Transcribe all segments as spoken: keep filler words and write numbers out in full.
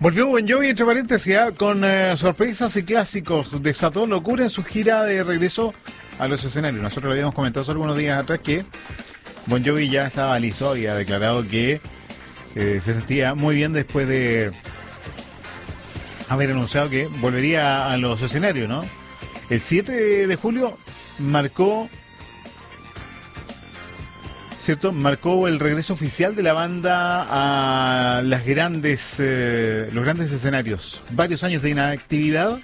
Volvió Bon Jovi, entre paréntesis, ¿eh? con eh, sorpresas y clásicos. Desató locura en su gira de regreso a los escenarios. Nosotros lo habíamos comentado hace algunos días atrás que Bon Jovi ya estaba listo, había declarado que eh, se sentía muy bien después de haber anunciado que volvería a los escenarios, ¿no? El siete de julio marcó, ¿cierto? Marcó el regreso oficial de la banda a las grandes, eh, los grandes escenarios. Varios años de inactividad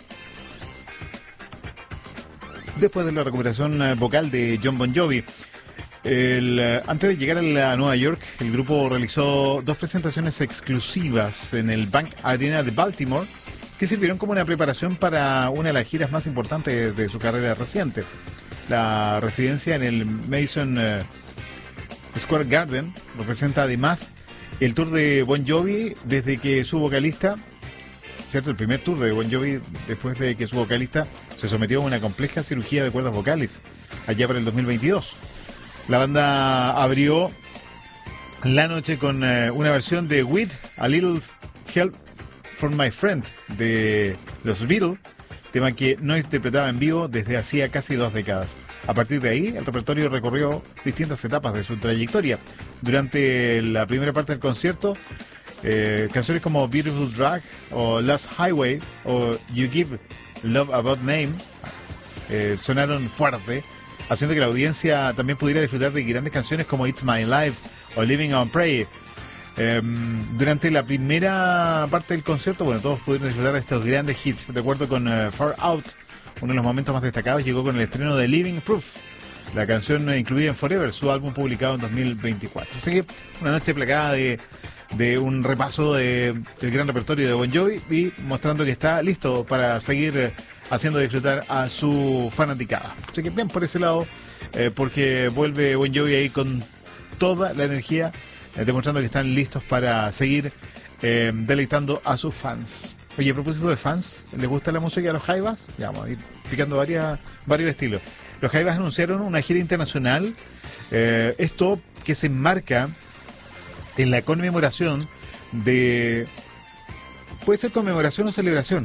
después de la recuperación eh, vocal de Jon Bon Jovi. El, eh, antes de llegar a, la, a Nueva York, el grupo realizó dos presentaciones exclusivas en el Bank Arena de Baltimore, que sirvieron como una preparación para una de las giras más importantes de su carrera reciente. La residencia en el Madison eh, Square Garden representa además el tour de Bon Jovi desde que su vocalista, ¿cierto? El primer tour de Bon Jovi después de que su vocalista se sometió a una compleja cirugía de cuerdas vocales allá para el dos mil veintidós. La banda abrió la noche con eh, una versión de With a Little Help from My Friend de los Beatles, tema que no interpretaba en vivo desde hacía casi dos décadas. A partir de ahí, el repertorio recorrió distintas etapas de su trayectoria. Durante la primera parte del concierto, eh, canciones como Beautiful Drag o Lost Highway o You Give Love a Bad Name eh, sonaron fuerte, haciendo que la audiencia también pudiera disfrutar de grandes canciones como It's My Life o Living on Prayer. Eh, durante la primera parte del concierto, bueno, todos pudieron disfrutar de estos grandes hits. De acuerdo con uh, Far Out, uno de los momentos más destacados llegó con el estreno de Living Proof, la canción incluida en Forever, su álbum publicado en dos mil veinticuatro. Así que una noche plagada de, de un repaso de, del gran repertorio de Bon Jovi y mostrando que está listo para seguir haciendo disfrutar a su fanaticada. Así que bien por ese lado, eh, porque vuelve Bon Jovi ahí con toda la energía, eh, demostrando que están listos para seguir eh, deleitando a sus fans. Oye, a propósito de fans, ¿les gusta la música de los Jaivas? Ya vamos a ir picando varias, varios estilos. Los Jaivas anunciaron una gira internacional, eh, esto que se enmarca en la conmemoración de... puede ser conmemoración o celebración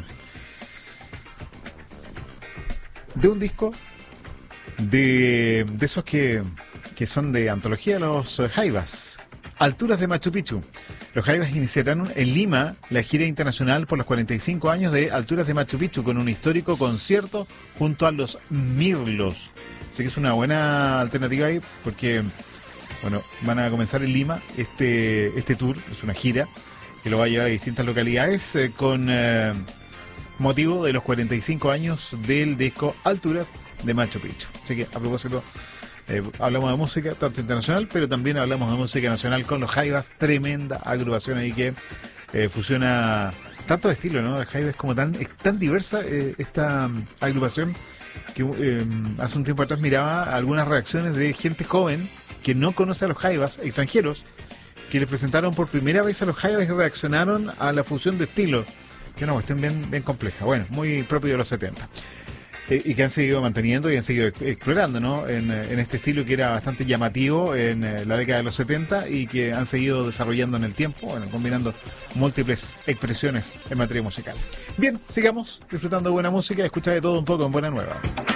de un disco de, de esos que, que son de antología de los Jaivas, Alturas de Machu Picchu. Los Jaivas iniciarán en Lima la gira internacional por los cuarenta y cinco años de Alturas de Machu Picchu con un histórico concierto junto a los Mirlos. Así que es una buena alternativa ahí porque, bueno, van a comenzar en Lima este, este tour, es una gira que lo va a llevar a distintas localidades eh, con eh, motivo de los cuarenta y cinco años del disco Alturas de Machu Picchu. Así que a propósito, Eh, hablamos de música tanto internacional, pero también hablamos de música nacional con los Jaivas, tremenda agrupación ahí que eh, fusiona tanto estilo, ¿no? El Jaiva es como tan, es tan diversa eh, esta um, agrupación que eh, hace un tiempo atrás miraba algunas reacciones de gente joven que no conoce a los Jaivas, extranjeros, que les presentaron por primera vez a los Jaivas y reaccionaron a la fusión de estilos, que es una cuestión bien, bien compleja, bueno, muy propio de los setenta. Eh, y que han seguido manteniendo y han seguido explorando, ¿no? En, en este estilo que era bastante llamativo en eh, la década de los setenta y que han seguido desarrollando en el tiempo, bueno, combinando múltiples expresiones en materia musical. Bien, sigamos disfrutando de buena música, escucha de todo un poco en Buena Nueva.